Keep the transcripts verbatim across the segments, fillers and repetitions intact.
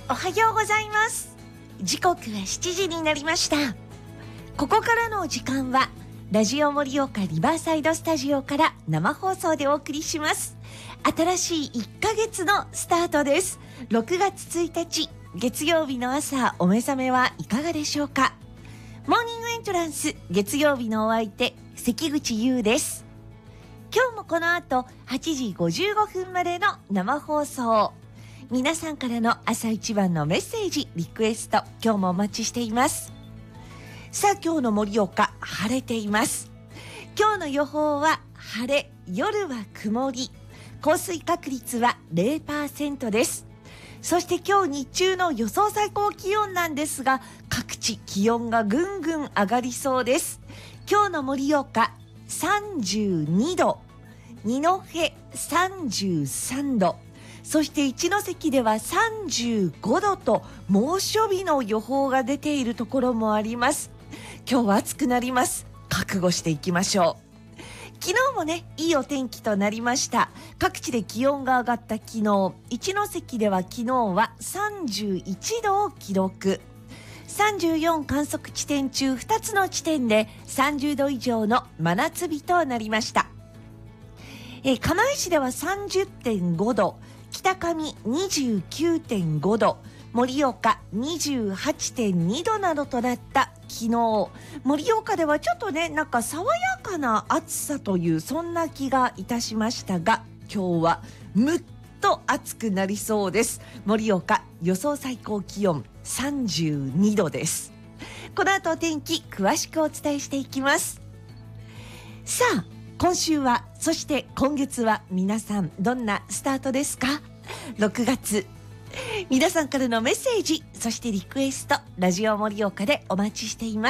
おはようございます。時刻はしちじになりました。ここからの時間はラジオ盛岡リバーサイドスタジオから生放送でお送りします。新しいいっかげつのスタートです。ろくがつついたち月曜日の朝、お目覚めはいかがでしょうか。モーニングエントランス、月曜日のお相手、関口優です。今日もこの後はちじごじゅうごふんまでの生放送、皆さんからの朝一番のメッセージ、リクエスト、今日もお待ちしています。さあ、今日の盛岡、晴れています。今日の予報は晴れ、夜は曇り、降水確率は ゼロパーセント です。そして今日日中の予想最高気温なんですが、各地気温がぐんぐん上がりそうです。今日の盛岡さんじゅうにど、二戸さんじゅうさんど、そして一関ではさんじゅうごどと猛暑日の予報が出ているところもあります。今日は暑くなります。覚悟していきましょう。昨日もね、いいお天気となりました。各地で気温が上がった昨日、一関では昨日はさんじゅういちどを記録。さんじゅうよん観測地点中ふたつの地点でさんじゅうど以上の真夏日となりました。えー、釜石では さんじゅってんごど、北上 にじゅうきゅうてんごど、盛岡 にじゅうはちてんにどなどとなった昨日、盛岡ではちょっとね、なんか爽やかな暑さという、そんな気がいたしましたが、今日はむっと暑くなりそうです。盛岡予想最高気温さんじゅうにどです。この後お天気詳しくお伝えしていきます。さあ、今週は、そして今月は皆さんどんなスタートですか？ろくがつ、皆さんからのメッセージ、そしてリクエスト、ラジオ盛岡でお待ちしています。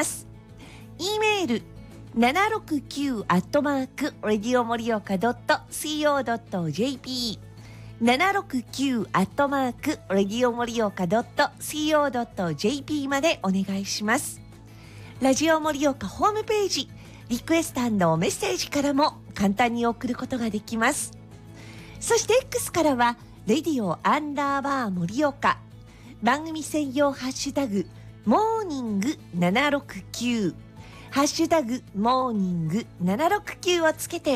E メールななろくきゅうアットマークラジオ盛岡 ドット シーオー ドット ジェーピー ななろくきゅうアットマークラジオ盛岡 ドット シーオー ドット ジェーピー までお願いします。ラジオ盛岡ホームページ、リクエスト&メッセージからも簡単に送ることができます。そして X からはレディオアンダーバー盛岡、番組専用ハッシュタグモーニングななろくきゅう、ハッシュタグモーニングななろくきゅうをつけて